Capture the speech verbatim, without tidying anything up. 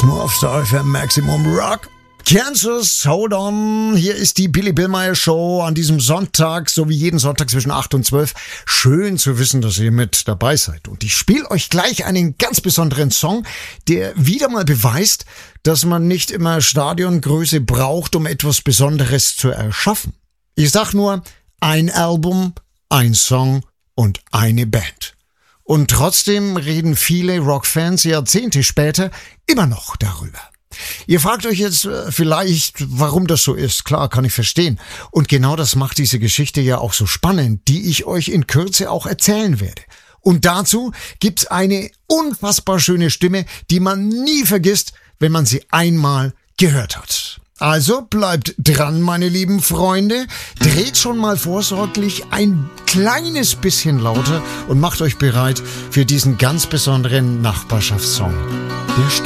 gibt's nur auf Star F M Maximum Rock. Kansas, hold on. Hier ist die Billy Billmeyer Show an diesem Sonntag, so wie jeden Sonntag zwischen acht und zwölf. Schön zu wissen, dass ihr mit dabei seid. Und ich spiele euch gleich einen ganz besonderen Song, der wieder mal beweist, dass man nicht immer Stadiongröße braucht, um etwas Besonderes zu erschaffen. Ich sag nur, ein Album, ein Song und eine Band. Und trotzdem reden viele Rockfans Jahrzehnte später immer noch darüber. Ihr fragt euch jetzt vielleicht, warum das so ist. Klar, kann ich verstehen. Und genau das macht diese Geschichte ja auch so spannend, die ich euch in Kürze auch erzählen werde. Und dazu gibt's eine unfassbar schöne Stimme, die man nie vergisst, wenn man sie einmal gehört hat. Also bleibt dran, meine lieben Freunde. Dreht schon mal vorsorglich ein kleines bisschen lauter und macht euch bereit für diesen ganz besonderen Nachbarschaftssong. Der